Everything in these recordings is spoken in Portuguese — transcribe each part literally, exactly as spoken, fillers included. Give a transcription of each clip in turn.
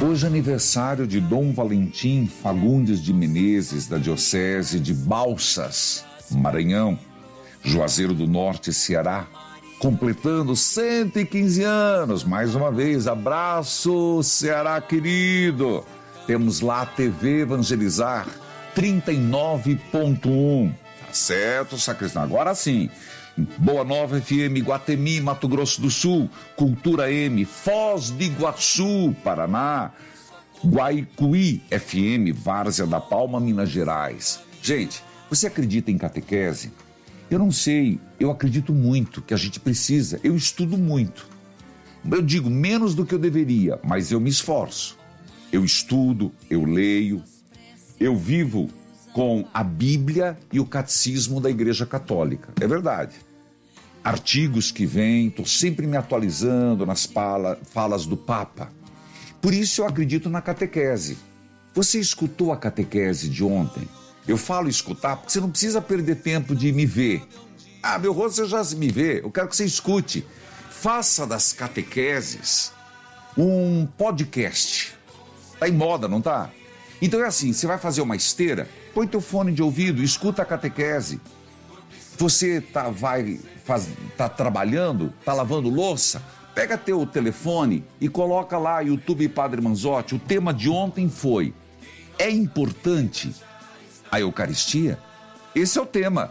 Hoje é aniversário de Dom Valentim Fagundes de Menezes, da Diocese de Balsas, Maranhão, Juazeiro do Norte, Ceará, completando cento e quinze anos. Mais uma vez, abraço, Ceará querido. Temos lá a T V Evangelizar trinta e nove ponto um. Tá certo, sacristão? Agora sim. Boa Nova F M, Guatemi, Mato Grosso do Sul, Cultura M, Foz do Iguaçu, Paraná, Guaicuí F M, Várzea da Palma, Minas Gerais. Gente, você acredita em catequese? Eu não sei, eu acredito muito que a gente precisa, eu estudo muito. Eu digo menos do que eu deveria, mas eu me esforço. Eu estudo, eu leio, eu vivo com a Bíblia e o Catecismo da Igreja Católica. É verdade. Artigos que vêm, estou sempre me atualizando nas fala, falas do Papa. Por isso eu acredito na catequese. Você escutou a catequese de ontem? Eu falo escutar porque você não precisa perder tempo de me ver. Ah, meu rosto você já me vê, eu quero que você escute. Faça das catequeses um podcast. Tá em moda, não tá? Então é assim, você vai fazer uma esteira, põe teu fone de ouvido, escuta a catequese. Você tá, vai, faz, tá trabalhando, tá lavando louça, pega teu telefone e coloca lá YouTube Padre Manzotti. O tema de ontem foi: é importante a Eucaristia? Esse é o tema.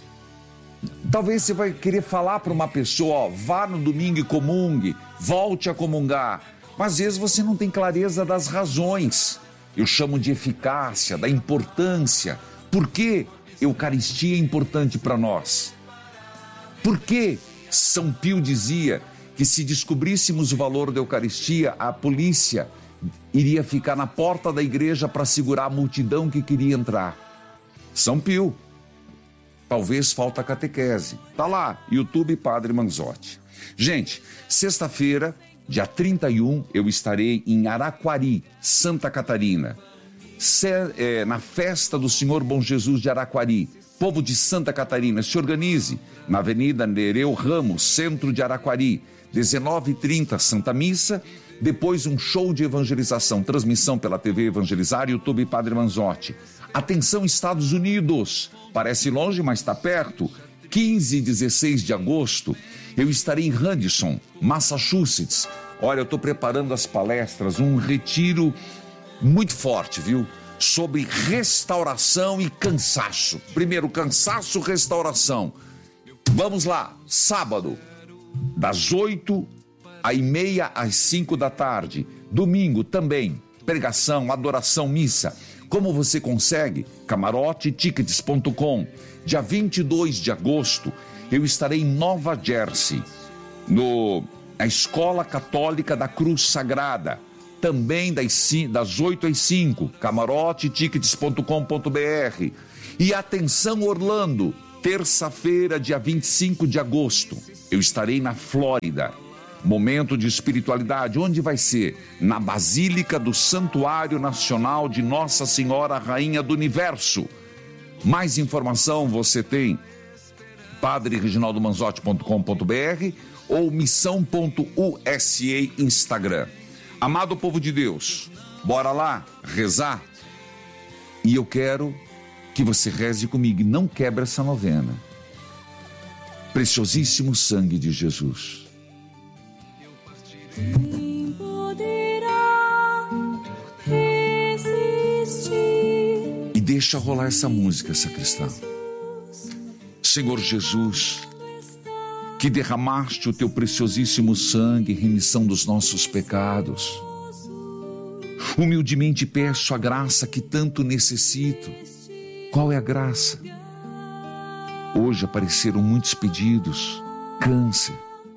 Talvez você vai querer falar para uma pessoa, ó, vá no domingo e comungue, volte a comungar. Mas às vezes você não tem clareza das razões. Eu chamo de eficácia, da importância. Por que Eucaristia é importante para nós? Por que São Pio dizia que se descobríssemos o valor da Eucaristia, a polícia iria ficar na porta da igreja para segurar a multidão que queria entrar? São Pio. Talvez falta catequese. Tá lá, YouTube Padre Manzotti. Gente, sexta-feira, dia trinta e um, eu estarei em Araquari, Santa Catarina, na festa do Senhor Bom Jesus de Araquari. Povo de Santa Catarina, se organize na Avenida Nereu Ramos, centro de Araquari, dezenove e trinta, Santa Missa, depois um show de evangelização, transmissão pela T V Evangelizar e YouTube Padre Manzotti. Atenção, Estados Unidos, parece longe, mas está perto. quinze e dezesseis de agosto, eu estarei em Radisson, Massachusetts. Olha, eu estou preparando as palestras, um retiro muito forte, viu? Sobre restauração e cansaço. Primeiro, cansaço, restauração. Vamos lá, sábado, das oito e meia às cinco da tarde. Domingo também, pregação, adoração, missa. Como você consegue? Camarote tickets ponto com. Dia vinte e dois de agosto, eu estarei em Nova Jersey, no, na Escola Católica da Cruz Sagrada, também das, das oito às cinco, camarote tickets ponto com ponto br. E atenção, Orlando, terça-feira, dia vinte e cinco de agosto, eu estarei na Flórida. Momento de espiritualidade, onde vai ser? Na Basílica do Santuário Nacional de Nossa Senhora Rainha do Universo. Mais informação você tem padre reginaldo manzotti ponto com ponto br ou missão ponto u s a Instagram. Amado povo de Deus, bora lá rezar? E eu quero que você reze comigo e não quebre essa novena. Preciosíssimo sangue de Jesus. Quem poderá resistir? E deixa rolar essa música, sacristão. Senhor Jesus, que derramaste o teu preciosíssimo sangue em remissão dos nossos pecados, humildemente peço a graça que tanto necessito. Qual é a graça? Hoje apareceram muitos pedidos: câncer,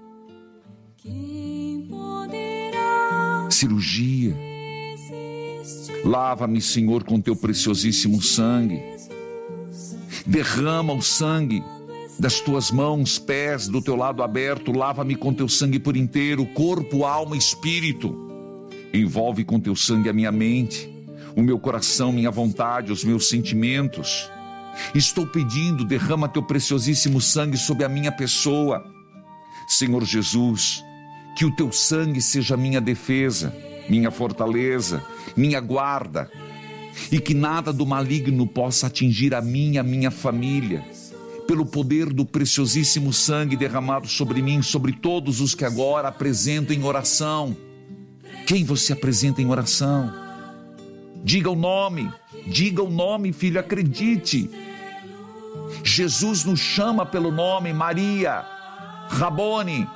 cirurgia. Lava-me, Senhor, com teu preciosíssimo sangue. Derrama o sangue das tuas mãos, pés, do teu lado aberto. Lava-me com teu sangue por inteiro, corpo, alma e espírito. Envolve com teu sangue a minha mente, o meu coração, minha vontade, os meus sentimentos. Estou pedindo, derrama teu preciosíssimo sangue sobre a minha pessoa. Senhor Jesus, que o teu sangue seja a minha defesa, minha fortaleza, minha guarda, e que nada do maligno possa atingir a mim e a minha família, pelo poder do preciosíssimo sangue derramado sobre mim, sobre todos os que agora apresento em oração. Quem você apresenta em oração? Diga o nome, diga o nome, filho, acredite. Jesus nos chama pelo nome, Maria, Rabone.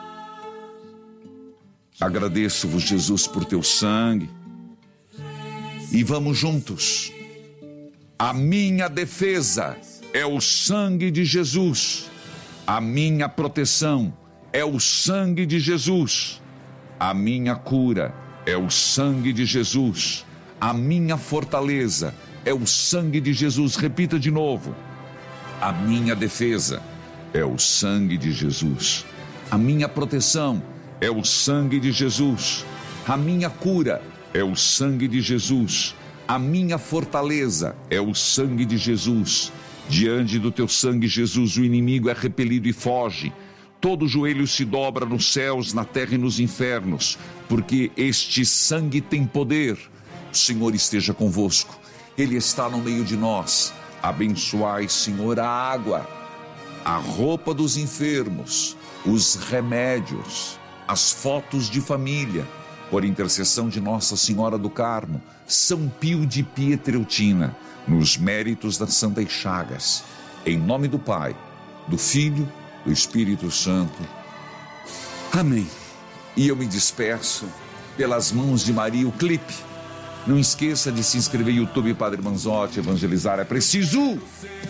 Agradeço-vos, Jesus, por teu sangue. E vamos juntos. A minha defesa é o sangue de Jesus. A minha proteção é o sangue de Jesus. A minha cura é o sangue de Jesus. A minha fortaleza é o sangue de Jesus. Repita de novo. A minha defesa é o sangue de Jesus. A minha proteção é o sangue de Jesus. A minha cura é o sangue de Jesus. A minha fortaleza é o sangue de Jesus. Diante do teu sangue, Jesus, o inimigo é repelido e foge. Todo joelho se dobra nos céus, na terra e nos infernos, porque este sangue tem poder. O Senhor esteja convosco. Ele está no meio de nós. Abençoai, Senhor, a água, a roupa dos enfermos, os remédios, as fotos de família, por intercessão de Nossa Senhora do Carmo, São Pio de Pietreutina, nos méritos das Santas Chagas, em nome do Pai, do Filho, do Espírito Santo. Amém. E eu me despeço pelas mãos de Maria, o clipe. Não esqueça de se inscrever no YouTube, Padre Manzotti. Evangelizar é preciso.